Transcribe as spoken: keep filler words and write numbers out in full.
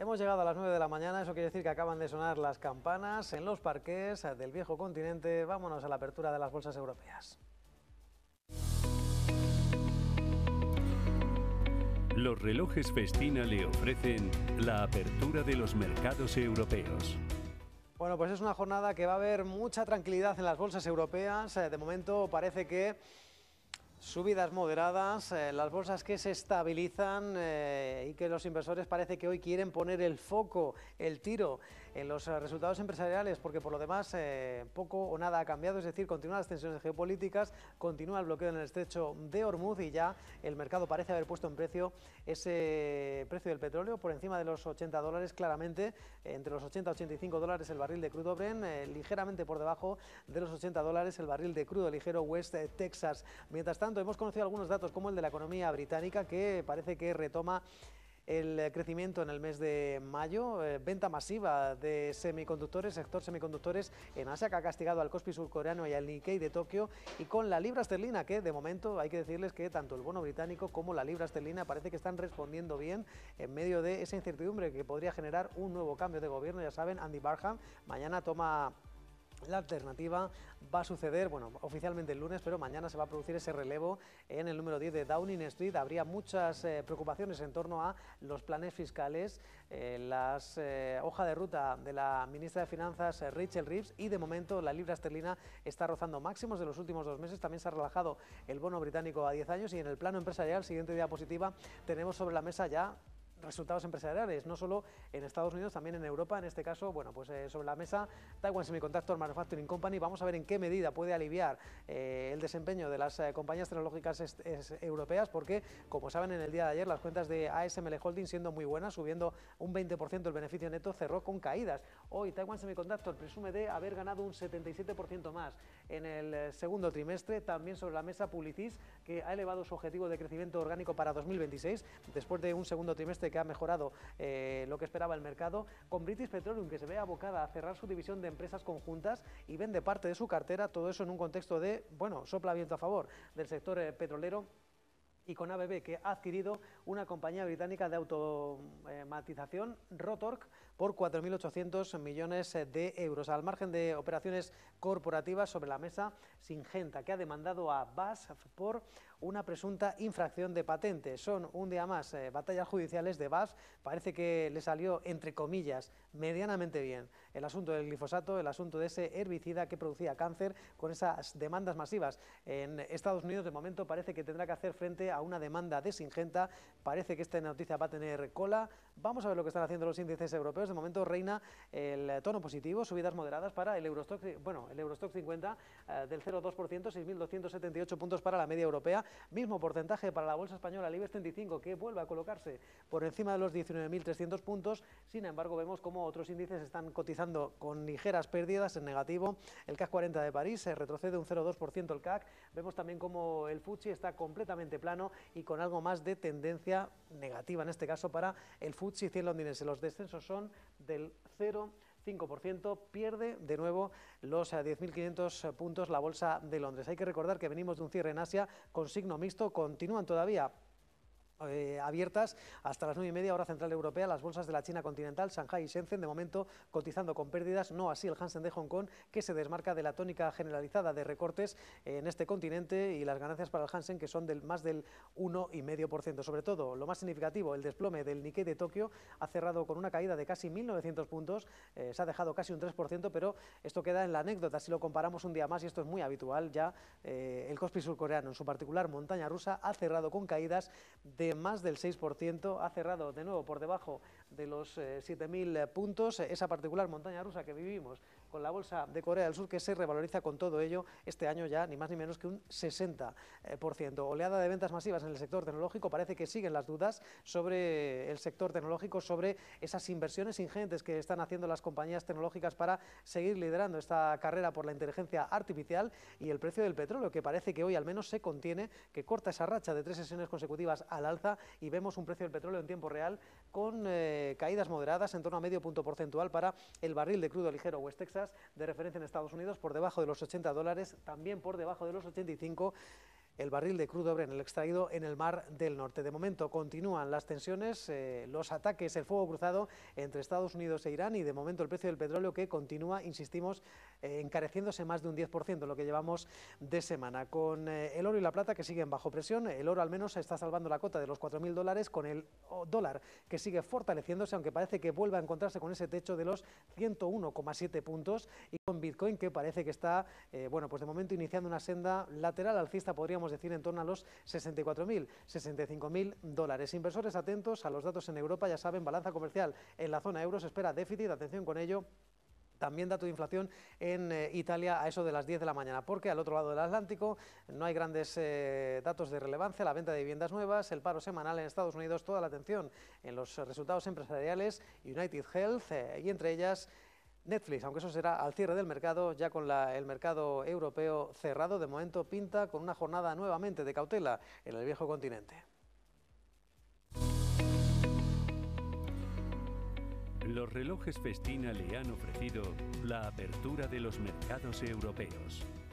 Hemos llegado a las nueve de la mañana, eso quiere decir que acaban de sonar las campanas en los parqués del viejo continente. Vámonos a la apertura de las bolsas europeas. Los relojes Festina le ofrecen la apertura de los mercados europeos. Bueno, pues es una jornada que va a haber mucha tranquilidad en las bolsas europeas. De momento parece que subidas moderadas, eh, las bolsas que se estabilizan eh, y que los inversores parece que hoy quieren poner el foco, el tiro en los eh, resultados empresariales, porque por lo demás eh, poco o nada ha cambiado, es decir, continúan las tensiones geopolíticas, continúa el bloqueo en el estrecho de Hormuz y ya el mercado parece haber puesto en precio ese precio del petróleo por encima de los ochenta dólares, claramente entre los ochenta y ochenta y cinco dólares el barril de crudo Brent, eh, ligeramente por debajo de los ochenta dólares el barril de crudo ligero West Texas. Mientras tanto, hemos conocido algunos datos como el de la economía británica, que parece que retoma el crecimiento en el mes de mayo, eh, venta masiva de semiconductores, sector semiconductores en Asia, que ha castigado al Kospi surcoreano y al Nikkei de Tokio, y con la libra esterlina, que de momento hay que decirles que tanto el bono británico como la libra esterlina parece que están respondiendo bien en medio de esa incertidumbre que podría generar un nuevo cambio de gobierno. Ya saben, Andy Barham mañana toma la alternativa, va a suceder, bueno, oficialmente el lunes, pero mañana se va a producir ese relevo en el número diez de Downing Street. Habría muchas eh, preocupaciones en torno a los planes fiscales, eh, las eh, hoja de ruta de la ministra de Finanzas, eh, Rachel Reeves, y de momento la libra esterlina está rozando máximos de los últimos dos meses. También se ha relajado el bono británico a diez años, y en el plano empresarial, siguiente diapositiva, tenemos sobre la mesa ya resultados empresariales, no solo en Estados Unidos, también en Europa. En este caso, bueno, pues eh, sobre la mesa Taiwan Semiconductor Manufacturing Company. Vamos a ver en qué medida puede aliviar eh, el desempeño de las eh, compañías tecnológicas es, es, europeas, porque, como saben, en el día de ayer las cuentas de A S M L Holding, siendo muy buenas, subiendo un veinte por ciento el beneficio neto, cerró con caídas. Hoy Taiwan Semiconductor presume de haber ganado un setenta y siete por ciento más en el eh, segundo trimestre. También sobre la mesa Publicis, que ha elevado su objetivo de crecimiento orgánico para dos mil veintiséis, después de un segundo trimestre que ha mejorado eh, lo que esperaba el mercado, con British Petroleum, que se ve abocada a cerrar su división de empresas conjuntas y vende parte de su cartera, todo eso en un contexto de, bueno, sopla viento a favor del sector eh, petrolero, y con A B B, que ha adquirido una compañía británica de automatización, Rotork, por cuatro mil ochocientos millones de euros. Al margen de operaciones corporativas, sobre la mesa Syngenta, que ha demandado a B A S F por una presunta infracción de patente. Son un día más eh, batallas judiciales de B A S F. Parece que le salió, entre comillas, medianamente bien el asunto del glifosato, el asunto de ese herbicida que producía cáncer, con esas demandas masivas en Estados Unidos. De momento parece que tendrá que hacer frente a una demanda de Syngenta. Parece que esta noticia va a tener cola. Vamos a ver lo que están haciendo los índices europeos. De momento reina el tono positivo, subidas moderadas para el Eurostock, bueno, el Eurostock cincuenta eh, del cero coma dos por ciento, seis mil doscientos setenta y ocho puntos para la media europea. Mismo porcentaje para la bolsa española, el IBEX treinta y cinco, que vuelve a colocarse por encima de los diecinueve mil trescientos puntos. Sin embargo, vemos como otros índices están cotizando con ligeras pérdidas en negativo. El CAC cuarenta de París se retrocede un cero coma dos por ciento el C A C. Vemos también como el Futsi está completamente plano y con algo más de tendencia negativa, en este caso para el Futsi cien londinense. Los descensos son del cero coma cinco por ciento, pierde de nuevo los diez mil quinientos puntos la bolsa de Londres. Hay que recordar que venimos de un cierre en Asia con signo mixto, continúan todavía Eh, abiertas hasta las nueve y media hora central europea las bolsas de la China continental, Shanghai y Shenzhen, de momento cotizando con pérdidas, no así el Hansen de Hong Kong, que se desmarca de la tónica generalizada de recortes en este continente, y las ganancias para el Hansen, que son del más del uno coma cinco por ciento. Sobre todo, lo más significativo, el desplome del Nikkei de Tokio, ha cerrado con una caída de casi mil novecientos puntos, eh, se ha dejado casi un tres por ciento, pero esto queda en la anécdota si lo comparamos un día más, y esto es muy habitual ya. Eh, el Kospi surcoreano, en su particular montaña rusa, ha cerrado con caídas de más del seis por ciento, ha cerrado de nuevo por debajo de los eh, siete mil puntos. Esa particular montaña rusa que vivimos con la bolsa de Corea del Sur, que se revaloriza con todo ello este año ya ni más ni menos que un sesenta por ciento. Oleada de ventas masivas en el sector tecnológico. Parece que siguen las dudas sobre el sector tecnológico, sobre esas inversiones ingentes que están haciendo las compañías tecnológicas para seguir liderando esta carrera por la inteligencia artificial, y el precio del petróleo, que parece que hoy al menos se contiene, que corta esa racha de tres sesiones consecutivas al alza, y vemos un precio del petróleo en tiempo real con eh, caídas moderadas en torno a medio punto porcentual para el barril de crudo ligero West Texas, de referencia en Estados Unidos, por debajo de los ochenta dólares, también por debajo de los ochenta y cinco. el barril de crudo Brent, el extraído en el Mar del Norte. De momento continúan las tensiones, eh, los ataques, el fuego cruzado entre Estados Unidos e Irán, y de momento el precio del petróleo que continúa, insistimos, eh, encareciéndose más de un diez por ciento, lo que llevamos de semana, con eh, el oro y la plata que siguen bajo presión. El oro al menos está salvando la cota de los cuatro mil dólares, con el dólar que sigue fortaleciéndose, aunque parece que vuelve a encontrarse con ese techo de los ciento uno coma siete puntos, y con Bitcoin que parece que está, eh, bueno, pues de momento iniciando una senda lateral alcista, podríamos decir, en torno a los sesenta y cuatro mil, sesenta y cinco mil dólares. Inversores atentos a los datos en Europa, ya saben, balanza comercial en la zona euro, se espera déficit, atención con ello. También dato de inflación en eh, Italia a eso de las diez de la mañana, porque al otro lado del Atlántico no hay grandes eh, datos de relevancia, la venta de viviendas nuevas, el paro semanal en Estados Unidos, toda la atención en los resultados empresariales, United Health eh, y entre ellas Netflix, aunque eso será al cierre del mercado, ya con la, el mercado europeo cerrado. De momento pinta con una jornada nuevamente de cautela en el viejo continente. Los relojes Festina le han ofrecido la apertura de los mercados europeos.